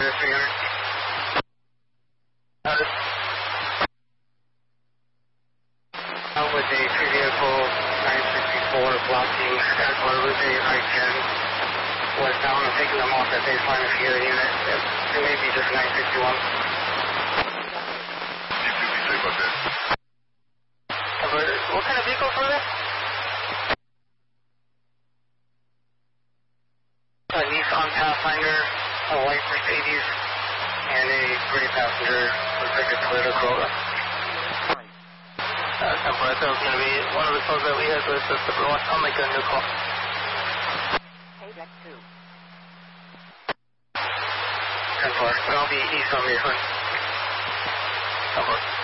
With a two-vehicle 964 blocking Scottsboro Route I-10 westbound and taking them off at baseline if you hear a unit. It may be just 961. What kind of vehicles were there? A Nissan Pathfinder, a white Mercedes, and a gray passenger, looks like a Toyota Corolla. Temple, I thought it was going to be one of the calls that we had with us, but I'll make a new call. Payback 2. 10-4, but I'll be east on the 10-4.